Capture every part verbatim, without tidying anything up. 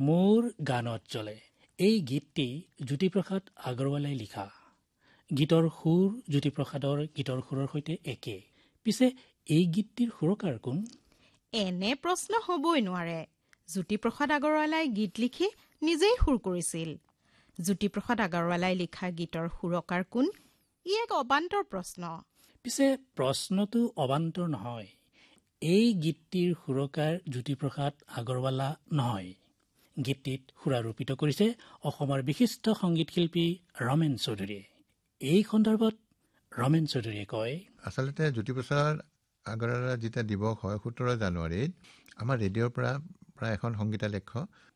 মোৰ গানত জ্বলে এই গীতটি জ্যোতিপ্ৰসাদ আগৰৱালাই লিখা। গীতৰ সুৰ জ্যোতিপ্ৰসাদৰ গীতৰ সুৰৰ সৈতে একে। পিছে এই গীতটিৰ সুৰকাৰ কোন? এনে প্ৰশ্ন হ'বই নোৱাৰে। জ্যোতিপ্ৰসাদ আগৰৱালাই গীত লিখি নিজেই সুৰ কৰিছিল। জ্যোতিপ্ৰসাদ আগৰৱালাই লিখা গীতৰ সুৰকাৰ কোন? ই এক অবান্তৰ প্ৰশ্ন। পিছে প্ৰশ্নটো অবান্তৰ নহয়। এই গীতটিৰ সুৰকাৰ জ্যোতিপ্ৰসাদ আগৰৱালা নহয়। গীতটিত সুৰাৰোপিত কৰিছে অসমৰ বিশিষ্ট সংগীত শিল্পী ৰমেন চৌধুৰীয়ে। এই সন্দৰ্ভত ৰমেন চৌধুৰীয়ে কয়, আচলতে জ্যোতিপ্ৰসাদ আগৰৱালা যেতিয়া দিৱস হয় সোতৰ জানুৱাৰীত আমাৰ ৰেডিঅ'ৰ পৰা প্ৰায় এখন সংগীতালেখ্য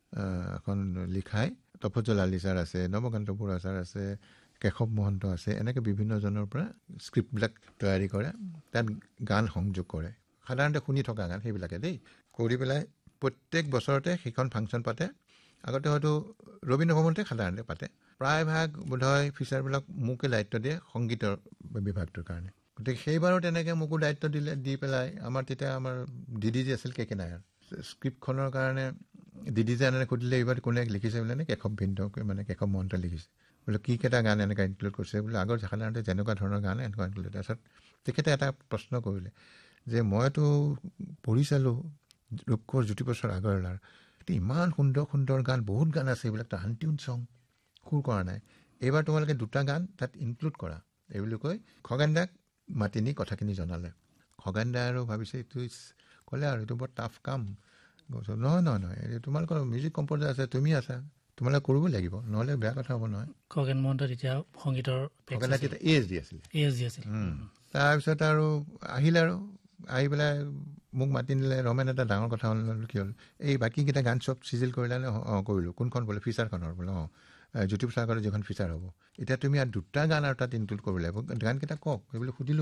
এখন লিখাই তফজ্জল আলী ছাৰ আছে, নৱকান্ত বৰুৱা ছাৰ আছে, কেশৱ মহন্ত আছে, এনেকৈ বিভিন্নজনৰ পৰা স্ক্ৰিপ্টবিলাক তৈয়াৰী কৰে, তাত গান সংযোগ কৰে। সাধাৰণতে শুনি থকা গান সেইবিলাকে দেই কৰি পেলাই প্ৰত্যেক বছৰতে সেইখন ফাংচন পাতে। আগতে হয়তো ৰবীন্দ্ৰ ভৱনতে সাধাৰণতে পাতে। প্ৰায়ভাগ বোধহয় ফিচাৰবিলাক মোকে দায়িত্ব দিয়ে সংগীতৰ বিভাগটোৰ কাৰণে। গতিকে সেইবাৰো তেনেকৈ মোকো দায়িত্ব দিলে, দি পেলাই আমাৰ তেতিয়া আমাৰ দিদি যে আছিল কে কে নায়াৰ, স্ক্ৰিপ্টখনৰ কাৰণে দিদি যে এনেকৈ সুধিলে এইবাৰ কোনে লিখিছে বোলে, নে কেশৱ ভিন্দ মানে কেশৱ মহন্ত লিখিছে বোলে, কি কেইটা গান এনেকৈ ইনক্লুড কৰিছে বোলে। আগৰ সাধাৰণতে যেনেকুৱা ধৰণৰ গান এনেকুৱা ইনক্লুড। তাৰপিছত তেখেতে এটা প্ৰশ্ন কৰিলে যে মইতো পঢ়ি চালোঁ ৰূপকোঁৱৰ জ্যোতিপ্ৰসাদ আগৰৱালাৰ ইমান সুন্দৰ সুন্দৰ গান, বহুত গান আছে, এইবিলাক তো আনটিউন চং, সুৰ কৰা নাই। এইবাৰ তোমালোকে দুটা গান তাত ইনক্লুড কৰা এই বুলি কৈ খগেন দাক মাতি নি কথাখিনি জনালে। খগেন দাই আৰু ভাবিছে এইটো ক'লে আৰু এইটো বৰ টাফ কাম। নহয় নহয় নহয় এই তোমালোকৰ মিউজিক কম্প'জাৰ আছে, তুমি আছা, তোমালোকে কৰিবই লাগিব, নহ'লে বেয়া কথা হ'ব নহয়। খগেন মহন্ত তেতিয়া সংগীতৰ খগেন দাই তেতিয়া এ এছ ডি আছিলে। এ এছ ডি আছিল। তাৰপিছত আৰু আহিলে আৰু আহি পেলাই মোক মাতি নিলে। ৰমেন এটা ডাঙৰ কথা হ'ল, কি হ'ল এই বাকীকেইটা গান চব চিজিল কৰিলে নে? অঁ কৰিলোঁ। কোনখন বোলে? ফিচাৰখনৰ বোলে। অঁ জ্যোতিপ্ৰসাদ আগৰ যিখন ফিচাৰ হ'ব, এতিয়া তুমি আৰু দুটা গান আৰু তাত ইনক্লুড কৰিব লাগিব, গানকেইটা কওক সেইবুলি সুধিলোঁ।